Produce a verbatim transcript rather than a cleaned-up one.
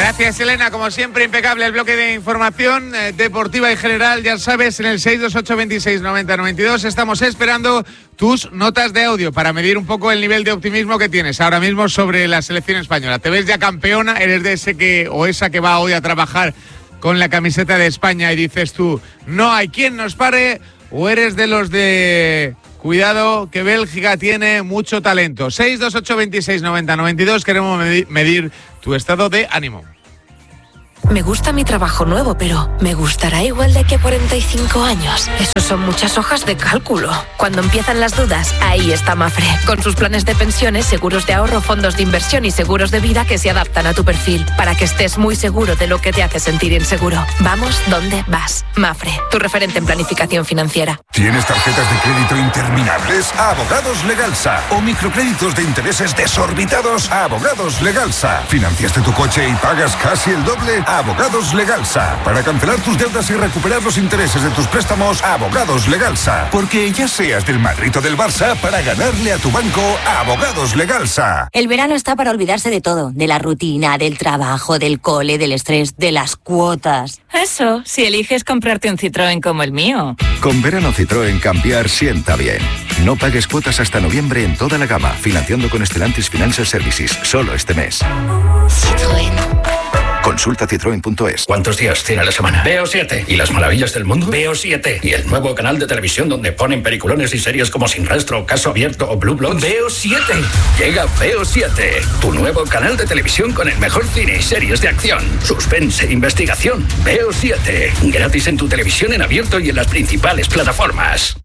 Gracias, Elena. Como siempre, impecable el bloque de información eh, deportiva y general. Ya sabes, en el seis dos ocho veintiséis noventa noventa y dos estamos esperando tus notas de audio para medir un poco el nivel de optimismo que tienes ahora mismo sobre la selección española. ¿Te ves ya campeona? ¿Eres de ese que o esa que va hoy a trabajar con la camiseta de España y dices tú, no hay quien nos pare? ¿O eres de los de... cuidado, que Bélgica tiene mucho talento? seis dos ocho veintiséis noventa noventa y dos, queremos medir, medir tu estado de ánimo. Me gusta mi trabajo nuevo, pero ¿me gustará igual de aquí a cuarenta y cinco años? Eso son muchas hojas de cálculo. Cuando empiezan las dudas, ahí está Mafre, con sus planes de pensiones, seguros de ahorro, fondos de inversión y seguros de vida que se adaptan a tu perfil, para que estés muy seguro de lo que te hace sentir inseguro. Vamos donde vas. Mafre, tu referente en planificación financiera. ¿Tienes tarjetas de crédito interminables? Abogados Legalsa. ¿O microcréditos de intereses desorbitados? Abogados Legalsa. ¿Financiaste tu coche y pagas casi el doble? Abogados Legalsa. Para cancelar tus deudas y recuperar los intereses de tus préstamos, Abogados Legalsa. Porque ya seas del Madrid o del Barça, para ganarle a tu banco, Abogados Legalsa. El verano está para olvidarse de todo, de la rutina, del trabajo, del cole, del estrés, de las cuotas. Eso, si eliges comprarte un Citroën como el mío. Con verano Citroën, cambiar sienta bien. No pagues cuotas hasta noviembre en toda la gama, financiando con Stellantis Financial Services, solo este mes. Citroën. Consulta citroen punto es. ¿Cuántos días tiene la semana? Veo siete. ¿Y las maravillas del mundo? Veo siete. ¿Y el nuevo canal de televisión donde ponen peliculones y series como Sin Rastro, Caso Abierto o Blue Bloods? Veo siete. Llega Veo siete, tu nuevo canal de televisión con el mejor cine y series de acción, suspense, investigación. Veo siete. Gratis en tu televisión en abierto y en las principales plataformas.